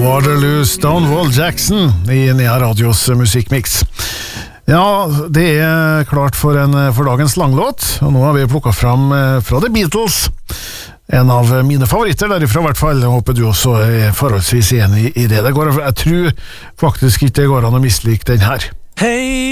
Waterloo, Stonewall Jackson i Nea Radios musikkmix. Ja, det klart for dagens langlåt, og nå har vi plukket fram fra The Beatles. En av mine favoritter derifra I hvert fall. Jeg håper du også forholdsvis enig I det. Jeg tror faktisk ikke det går an å mislike den her. Hey